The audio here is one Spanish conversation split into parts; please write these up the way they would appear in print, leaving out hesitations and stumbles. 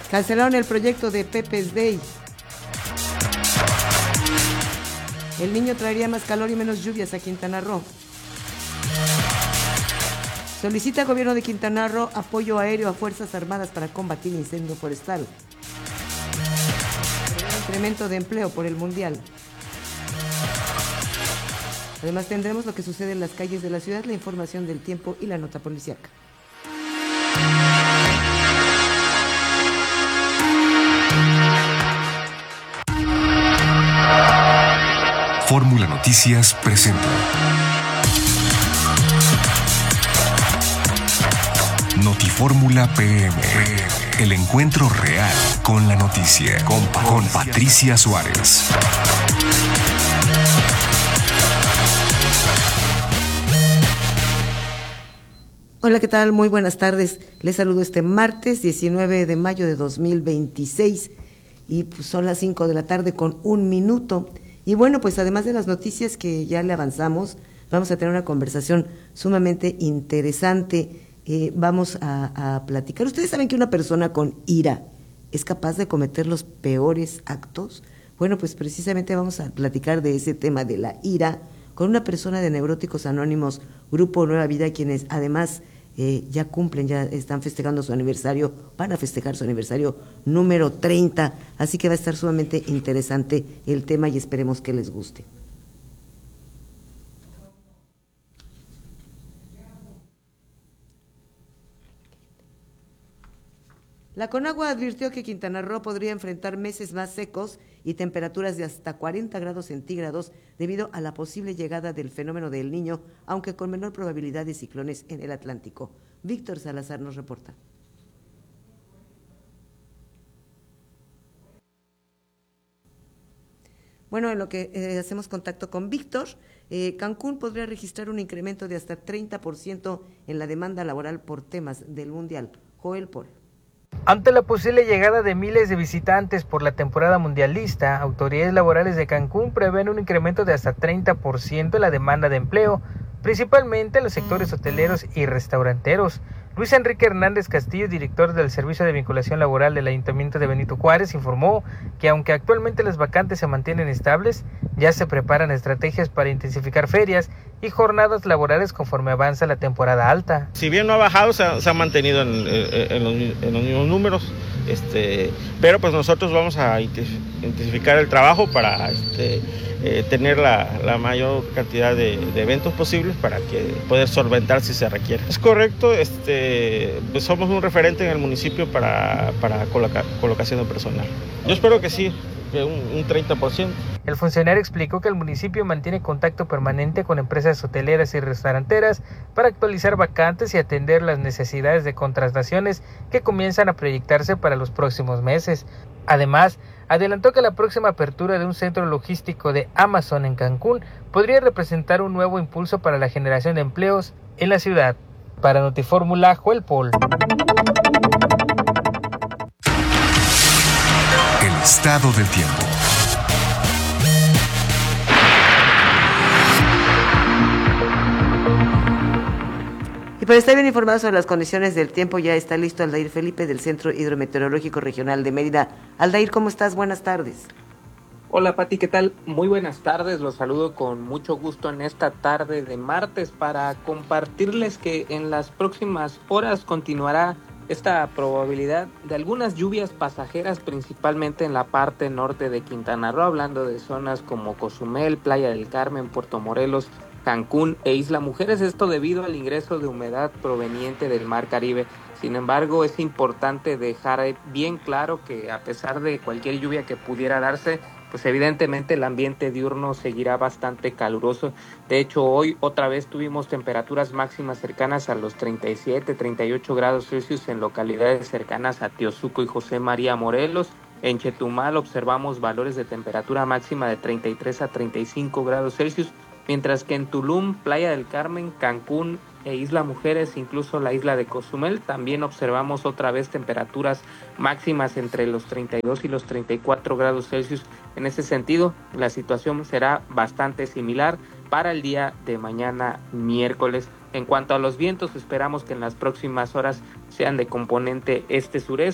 Cancelaron el proyecto de Pepe's Day. El Niño traería más calor y menos lluvias a Quintana Roo. Solicita al gobierno de Quintana Roo apoyo aéreo a Fuerzas Armadas para combatir incendio forestal. Incremento de empleo por el Mundial. Además tendremos lo que sucede en las calles de la ciudad, la información del tiempo y la nota policíaca. Fórmula Noticias presenta Notifórmula PM, el encuentro real con la noticia, con Patricia Suárez. Hola, ¿qué tal? Muy buenas tardes. Les saludo este martes 19 de mayo de 2026 y pues son las 5 de la tarde con 1 minuto. Y bueno, pues además de las noticias que ya le avanzamos, vamos a tener una conversación sumamente interesante. Vamos a platicar. ¿Ustedes saben que una persona con ira es capaz de cometer los peores actos? Bueno, pues precisamente vamos a platicar de ese tema de la ira con una persona de Neuróticos Anónimos, Grupo Nueva Vida, quienes además ya están festejando su aniversario, van a festejar su aniversario número 30, así que va a estar sumamente interesante el tema y esperemos que les guste. La Conagua advirtió que Quintana Roo podría enfrentar meses más secos y temperaturas de hasta 40 grados centígrados debido a la posible llegada del fenómeno del Niño, aunque con menor probabilidad de ciclones en el Atlántico. Víctor Salazar nos reporta. Bueno, en lo que hacemos contacto con Víctor, Cancún podría registrar un incremento de hasta 30% en la demanda laboral por temas del Mundial. Joel Paul. Ante la posible llegada de miles de visitantes por la temporada mundialista, autoridades laborales de Cancún prevén un incremento de hasta 30% en la demanda de empleo, principalmente en los sectores hoteleros y restauranteros. Luis Enrique Hernández Castillo, director del Servicio de Vinculación Laboral del Ayuntamiento de Benito Juárez, informó que aunque actualmente las vacantes se mantienen estables, ya se preparan estrategias para intensificar ferias y jornadas laborales conforme avanza la temporada alta. Si bien no ha bajado, se ha mantenido en los mismos números, pero pues nosotros vamos a intensificar el trabajo para tener la mayor cantidad de eventos posibles para que poder solventar si se requiere. Es correcto, pues somos un referente en el municipio para colocación de personal. Yo espero que sí, un 30%. El funcionario explicó que el municipio mantiene contacto permanente con empresas hoteleras y restauranteras para actualizar vacantes y atender las necesidades de contrataciones que comienzan a proyectarse para los próximos meses. Además, adelantó que la próxima apertura de un centro logístico de Amazon en Cancún podría representar un nuevo impulso para la generación de empleos en la ciudad. Para Notifórmula, Joel Paul. El estado del tiempo. Y para estar bien informado sobre las condiciones del tiempo, ya está listo Aldair Felipe del Centro Hidrometeorológico Regional de Mérida. Aldair, ¿cómo estás? Buenas tardes. Hola Pati, ¿qué tal? Muy buenas tardes, los saludo con mucho gusto en esta tarde de martes para compartirles que en las próximas horas continuará esta probabilidad de algunas lluvias pasajeras, principalmente en la parte norte de Quintana Roo, hablando de zonas como Cozumel, Playa del Carmen, Puerto Morelos, Cancún e Isla Mujeres, esto debido al ingreso de humedad proveniente del Mar Caribe. Sin embargo, es importante dejar bien claro que a pesar de cualquier lluvia que pudiera darse, pues evidentemente el ambiente diurno seguirá bastante caluroso. De hecho, hoy otra vez tuvimos temperaturas máximas cercanas a los 37, 38 grados Celsius en localidades cercanas a Teosuco y José María Morelos. En Chetumal observamos valores de temperatura máxima de 33 a 35 grados Celsius, mientras que en Tulum, Playa del Carmen, Cancún e Isla Mujeres, incluso la isla de Cozumel, también observamos otra vez temperaturas máximas entre los 32 y los 34 grados Celsius. En ese sentido, la situación será bastante similar para el día de mañana miércoles. En cuanto a los vientos, esperamos que en las próximas horas sean de componente este-sureste,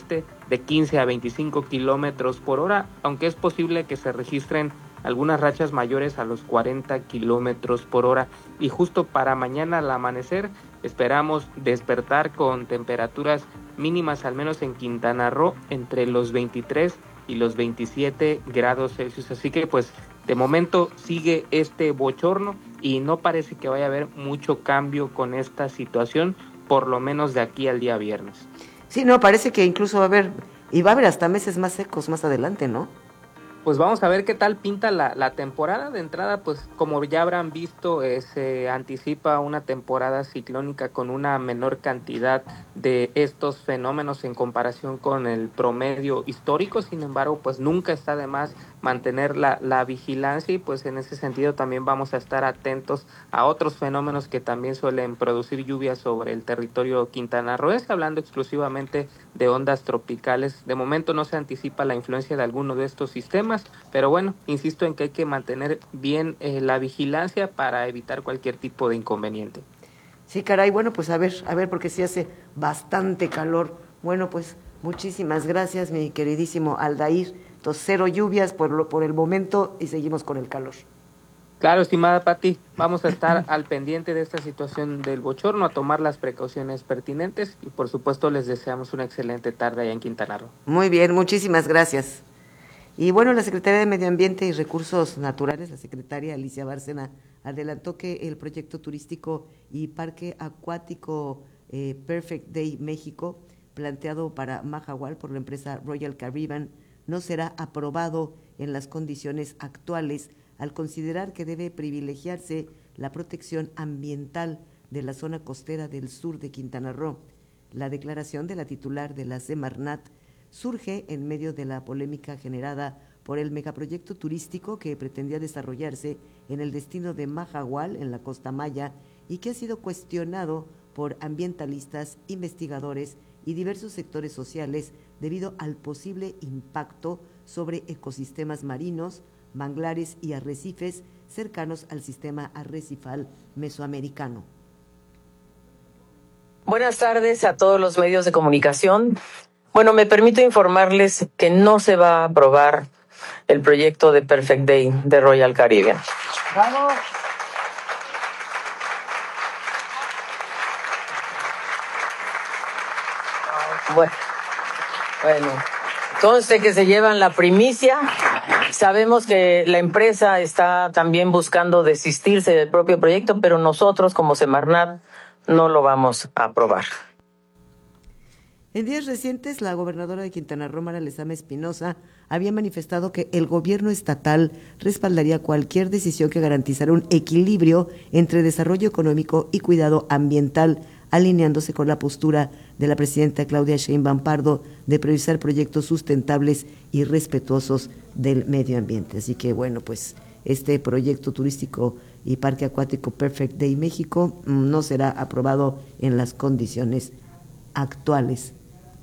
de 15 a 25 kilómetros por hora, aunque es posible que se registren algunas rachas mayores a los 40 kilómetros por hora. Y justo para mañana al amanecer esperamos despertar con temperaturas mínimas, al menos en Quintana Roo, entre los 23 y los 27 grados Celsius. Así que pues de momento sigue este bochorno y no parece que vaya a haber mucho cambio con esta situación, por lo menos de aquí al día viernes. Sí, no, parece que incluso va a haber hasta meses más secos más adelante, ¿no? Pues vamos a ver qué tal pinta la temporada. De entrada, pues como ya habrán visto, se anticipa una temporada ciclónica con una menor cantidad de estos fenómenos en comparación con el promedio histórico. Sin embargo, pues nunca está de más mantener la vigilancia, y pues en ese sentido también vamos a estar atentos a otros fenómenos que también suelen producir lluvias sobre el territorio quintanarroense, hablando exclusivamente de ondas tropicales. De momento no se anticipa la influencia de alguno de estos sistemas, pero bueno, insisto en que hay que mantener bien la vigilancia para evitar cualquier tipo de inconveniente. Sí, caray, bueno, pues a ver, porque sí hace bastante calor. Bueno, pues muchísimas gracias, mi queridísimo Aldair. Entonces, 0 lluvias por el momento y seguimos con el calor. Claro, estimada Pati, vamos a estar al pendiente de esta situación del bochorno, a tomar las precauciones pertinentes y por supuesto les deseamos una excelente tarde allá en Quintana Roo. Muy bien, muchísimas gracias. Y bueno, la Secretaría de Medio Ambiente y Recursos Naturales, la secretaria Alicia Bárcena, adelantó que el proyecto turístico y parque acuático Perfect Day México, planteado para Mahahual por la empresa Royal Caribbean, no será aprobado en las condiciones actuales, al considerar que debe privilegiarse la protección ambiental de la zona costera del sur de Quintana Roo. La declaración de la titular de la Semarnat surge en medio de la polémica generada por el megaproyecto turístico que pretendía desarrollarse en el destino de Mahahual, en la Costa Maya, y que ha sido cuestionado por ambientalistas, investigadores y diversos sectores sociales debido al posible impacto sobre ecosistemas marinos, manglares y arrecifes cercanos al sistema arrecifal mesoamericano. Buenas tardes a todos los medios de comunicación. Bueno, me permito informarles que no se va a aprobar el proyecto de Perfect Day de Royal Caribbean. ¡Vamos! Bueno, entonces que se llevan la primicia. Sabemos que la empresa está también buscando desistirse del propio proyecto, pero nosotros como Semarnat no lo vamos a aprobar. En días recientes, la gobernadora de Quintana Roo, Mara Lezama Espinosa, había manifestado que el gobierno estatal respaldaría cualquier decisión que garantizara un equilibrio entre desarrollo económico y cuidado ambiental, alineándose con la postura de la presidenta Claudia Sheinbaum Pardo de priorizar proyectos sustentables y respetuosos del medio ambiente. Así que bueno, pues este proyecto turístico y parque acuático Perfect Day México no será aprobado en las condiciones actuales.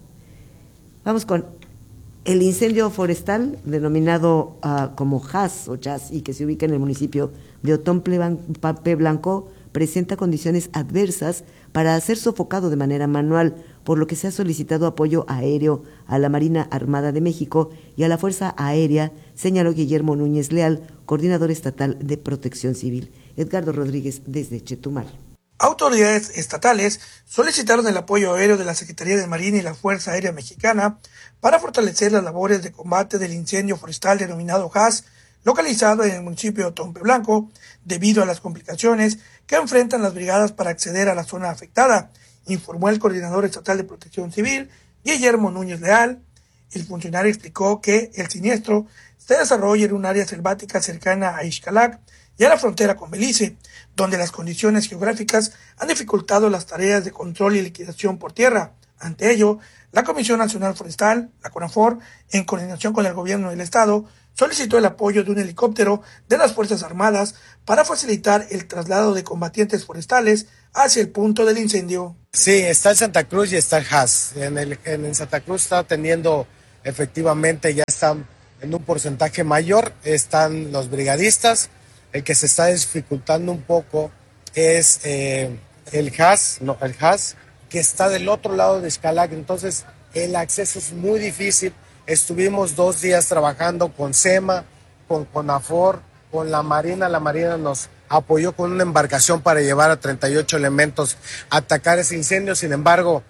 Vamos con el incendio forestal denominado como Jazz o Jazz y que se ubica en el municipio de Otompe Blanco, presenta condiciones adversas para ser sofocado de manera manual, por lo que se ha solicitado apoyo aéreo a la Marina Armada de México y a la Fuerza Aérea, señaló Guillermo Núñez Leal, coordinador estatal de Protección Civil. Edgardo Rodríguez desde Chetumal. Autoridades estatales solicitaron el apoyo aéreo de la Secretaría de Marina y la Fuerza Aérea Mexicana para fortalecer las labores de combate del incendio forestal denominado Jazz, localizado en el municipio de Otompe Blanco, debido a las complicaciones que enfrentan las brigadas para acceder a la zona afectada, informó el coordinador estatal de Protección Civil, Guillermo Núñez Leal. El funcionario explicó que el siniestro se desarrolla en un área selvática cercana a Xcalac y a la frontera con Belice, donde las condiciones geográficas han dificultado las tareas de control y liquidación por tierra. Ante ello, la Comisión Nacional Forestal, la CONAFOR, en coordinación con el gobierno del estado, solicitó el apoyo de un helicóptero de las Fuerzas Armadas para facilitar el traslado de combatientes forestales hacia el punto del incendio. Sí, está en Santa Cruz y está en Jazz. En Santa Cruz está teniendo, efectivamente, ya están en un porcentaje mayor, están los brigadistas. El que se está dificultando un poco es el Jazz, que está del otro lado de Xcalac. Entonces, el acceso es muy difícil. Estuvimos 2 días trabajando con SEMA, con CONAFOR, con la Marina. La Marina nos apoyó con una embarcación para llevar a 38 elementos a atacar ese incendio. Sin embargo,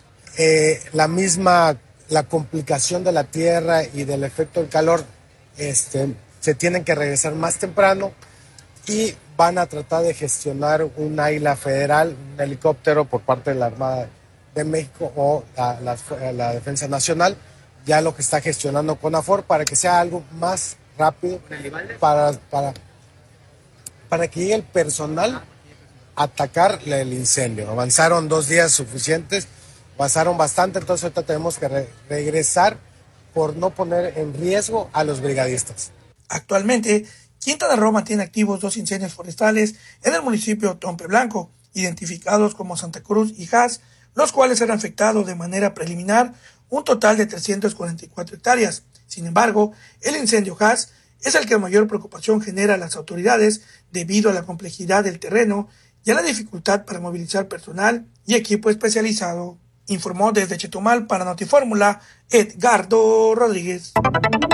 la complicación de la tierra y del efecto del calor, se tienen que regresar más temprano y van a tratar de gestionar un AILA federal, un helicóptero por parte de la Armada de México o la Defensa Nacional, ya lo que está gestionando CONAFOR para que sea algo más rápido para que llegue el personal a atacar el incendio. Avanzaron 2 días suficientes, pasaron bastante, entonces ahorita tenemos que regresar por no poner en riesgo a los brigadistas. Actualmente, Quintana Roo mantiene activos 2 incendios forestales en el municipio de Tompe Blanco, identificados como Santa Cruz y Hass, los cuales han afectado de manera preliminar un total de 344 hectáreas. Sin embargo, el incendio Hass es el que mayor preocupación genera a las autoridades debido a la complejidad del terreno y a la dificultad para movilizar personal y equipo especializado. Informó desde Chetumal para Notifórmula Edgardo Rodríguez.